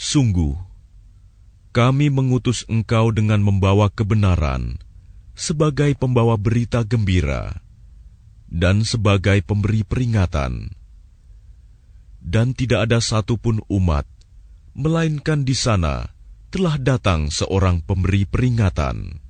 Sungguh, kami mengutus engkau dengan membawa kebenaran, sebagai pembawa berita gembira, dan sebagai pemberi peringatan. Dan tidak ada satupun umat, melainkan di sana telah datang seorang pemberi peringatan.